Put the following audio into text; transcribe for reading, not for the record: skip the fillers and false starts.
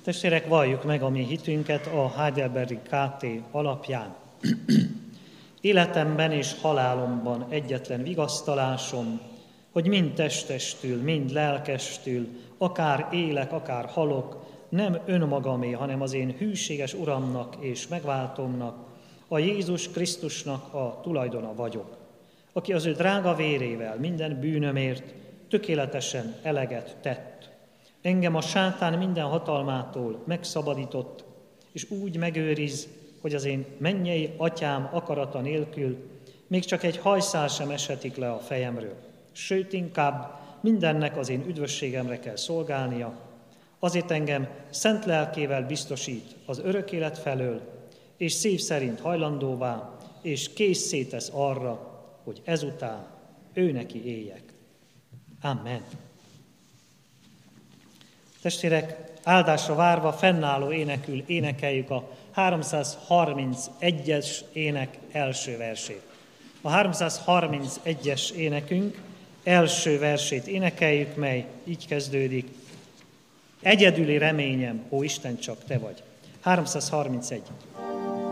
Testvérek, valljuk meg a mi hitünket a Heidelbergi KT alapján. Életemben és halálomban egyetlen vigasztalásom, hogy mind testestül, mind lelkestül, akár élek, akár halok, nem önmagamé, hanem az én hűséges Uramnak és megváltomnak, a Jézus Krisztusnak a tulajdona vagyok, aki az ő drága vérével minden bűnömért tökéletesen eleget tett. Engem a sátán minden hatalmától megszabadított, és úgy megőriz, hogy az én mennyei atyám akarata nélkül még csak egy hajszál sem eshetik le a fejemről. Sőt, inkább mindennek az én üdvösségemre kell szolgálnia, azért engem szent lelkével biztosít az örök élet felől, és szív szerint hajlandóvá, és készé tesz arra, hogy ezután ő neki éljek. Amen. Testvérek, áldásra várva fennálló énekül énekeljük a 331-es ének első versét. A 331-es énekünk első versét énekeljük, mely így kezdődik. Egyedüli reményem, ó Isten, csak te vagy. 331.